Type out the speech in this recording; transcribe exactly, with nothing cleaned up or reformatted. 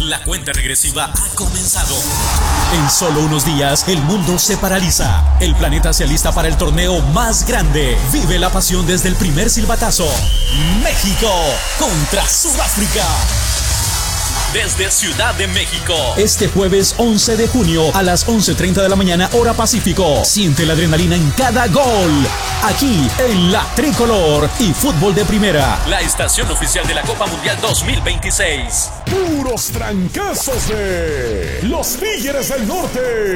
La cuenta regresiva ha comenzado. En solo unos días, el mundo se paraliza. El planeta se alista para el torneo más grande. Vive la pasión desde el primer silbatazo. México contra Sudáfrica. Desde Ciudad de México. Este jueves once de junio a las once treinta de la mañana, hora Pacífico. Siente la adrenalina en cada gol. Aquí en La Tricolor y Fútbol de Primera. La estación oficial de la Copa Mundial dos mil veintiséis. Puros trancazos de los Tigres del Norte.